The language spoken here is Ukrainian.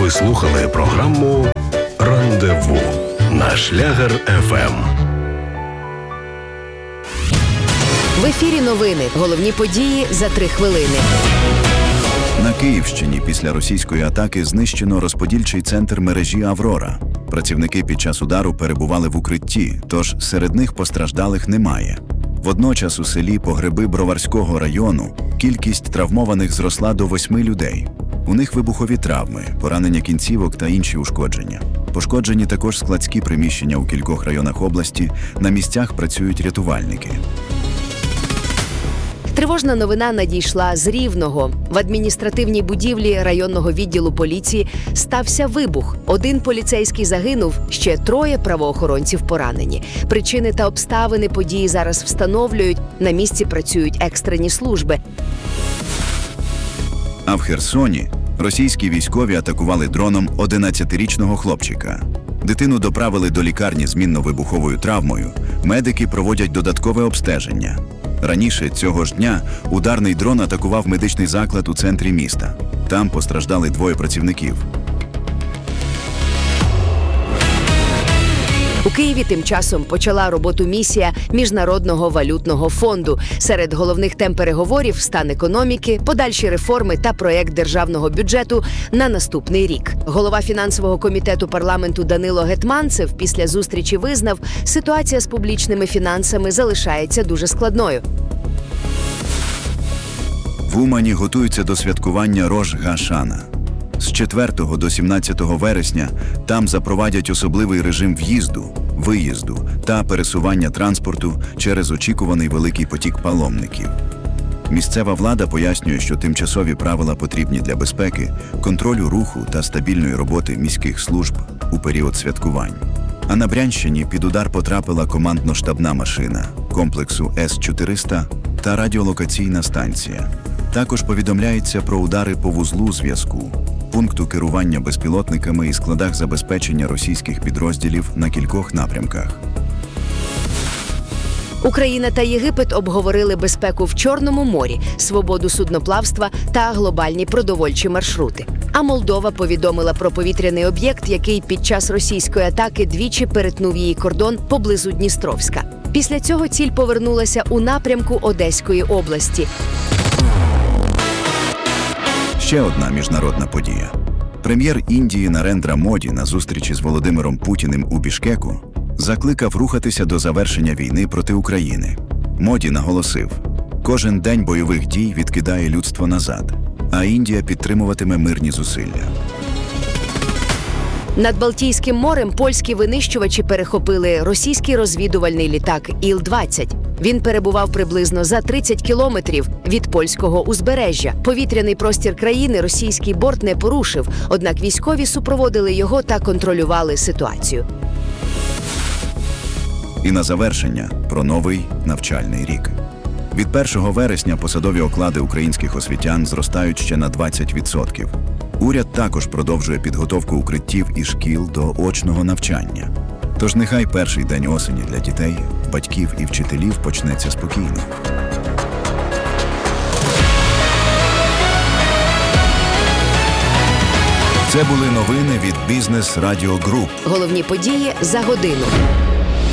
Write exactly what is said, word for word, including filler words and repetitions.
Ви слухали програму «Рандеву» на Шлягер еф ем. В ефірі новини. Головні події за три хвилини. На Київщині після російської атаки знищено розподільчий центр мережі «Аврора». Працівники під час удару перебували в укритті, тож серед них постраждалих немає. Водночас у селі Погреби Броварського району кількість травмованих зросла до восьми людей. У них вибухові травми, поранення кінцівок та інші ушкодження. Пошкоджені також складські приміщення у кількох районах області, на місцях працюють рятувальники. Тривожна новина надійшла з Рівного. В адміністративній будівлі районного відділу поліції стався вибух. Один поліцейський загинув, ще троє правоохоронців поранені. Причини та обставини події зараз встановлюють. На місці працюють екстрені служби. А в Херсоні російські військові атакували дроном одинадцятирічного хлопчика. Дитину доправили до лікарні з мінно-вибуховою травмою. Медики проводять додаткове обстеження. Раніше цього ж дня ударний дрон атакував медичний заклад у центрі міста. Там постраждали двоє працівників. У Києві тим часом почала роботу місія Міжнародного валютного фонду. Серед головних тем переговорів – стан економіки, подальші реформи та проєкт державного бюджету на наступний рік. Голова фінансового комітету парламенту Данило Гетманцев після зустрічі визнав, ситуація з публічними фінансами залишається дуже складною. В Умані готуються до святкування Рош га-Шана. З четвертого до сімнадцятого вересня там запровадять особливий режим в'їзду, виїзду та пересування транспорту через очікуваний великий потік паломників. Місцева влада пояснює, що тимчасові правила потрібні для безпеки, контролю руху та стабільної роботи міських служб у період святкувань. А на Брянщині під удар потрапила командно-штабна машина комплексу С чотириста та радіолокаційна станція. Також повідомляється про удари по вузлу зв'язку, пункту керування безпілотниками і складах забезпечення російських підрозділів на кількох напрямках. Україна та Єгипет обговорили безпеку в Чорному морі, свободу судноплавства та глобальні продовольчі маршрути. А Молдова повідомила про повітряний об'єкт, який під час російської атаки двічі перетнув її кордон поблизу Дністровська. Після цього ціль повернулася у напрямку Одеської області. Ще одна міжнародна подія. Прем'єр Індії Нарендра Моді на зустрічі з Володимиром Путіним у Бішкеку закликав рухатися до завершення війни проти України. Моді наголосив, кожен день бойових дій відкидає людство назад, а Індія підтримуватиме мирні зусилля. Над Балтійським морем польські винищувачі перехопили російський розвідувальний літак Іл двадцять. Він перебував приблизно за тридцять кілометрів від польського узбережжя. Повітряний простір країни російський борт не порушив, однак військові супроводили його та контролювали ситуацію. І на завершення про новий навчальний рік. Від першого вересня посадові оклади українських освітян зростають ще на двадцять відсотків. Уряд також продовжує підготовку укриттів і шкіл до очного навчання. Тож нехай перший день осені для дітей, батьків і вчителів почнеться спокійно. Це були новини від Бізнес Радіо Груп. Головні події за годину.